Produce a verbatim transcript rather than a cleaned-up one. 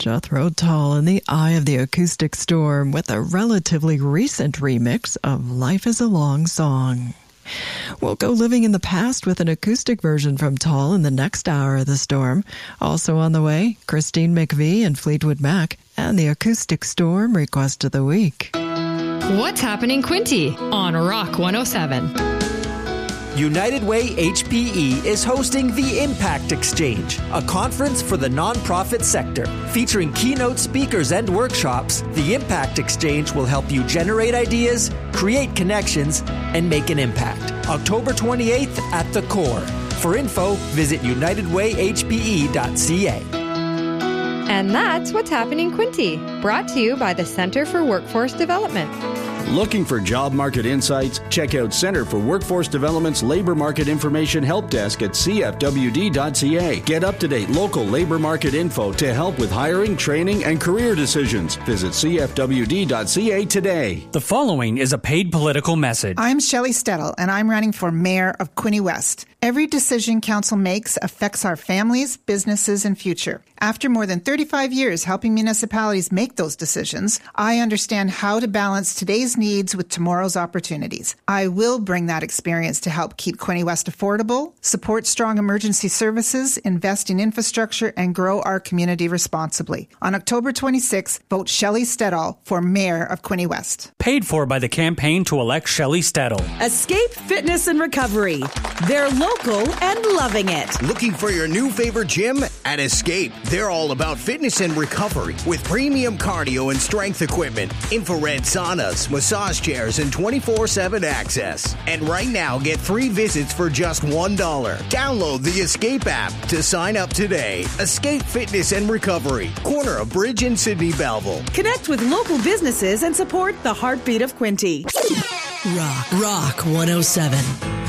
Jethro Tull in the eye of the acoustic storm with a relatively recent remix of Life is a Long Song. We'll go living in the past with an acoustic version from Tull in the next hour of the storm. Also on the way, Christine McVie and Fleetwood Mac and the acoustic storm request of the week. What's happening, Quinte, on Rock one oh seven. United Way H P E is hosting the Impact Exchange, a conference for the nonprofit sector. Featuring keynote speakers and workshops, the Impact Exchange will help you generate ideas, create connections, and make an impact. October twenty-eighth at the Core. For info, visit united way h p e dot c a. And that's What's Happening, Quinte, brought to you by the Center for Workforce Development. Looking for job market insights? Check out Center for Workforce Development's Labor Market Information Help Desk at c f w d dot c a. Get up-to-date local labor market info to help with hiring, training, and career decisions. Visit c f w d dot c a today. The following is a paid political message. I'm Shelley Stedel, and I'm running for Mayor of Quinte West. Every decision council makes affects our families, businesses, and future. After more than thirty-five years helping municipalities make those decisions, I understand how to balance today's needs with tomorrow's opportunities. I will bring that experience to help keep Quinte West affordable, support strong emergency services, invest in infrastructure, and grow our community responsibly. On October twenty-sixth, vote Shelley Stedall for Mayor of Quinte West. Paid for by the campaign to elect Shelley Stedall. Escape Fitness and Recovery. They're local and loving it. Looking for your new favorite gym? At Escape, they're all about fitness and recovery with premium cardio and strength equipment, infrared saunas, massage chairs, and twenty-four seven access. And right now, get three visits for just one dollar. Download the Escape app to sign up today. Escape Fitness and Recovery, corner of Bridge in Sydney Belleville. Connect with local businesses and support the heartbeat of Quinte. Rock, Rock one oh seven.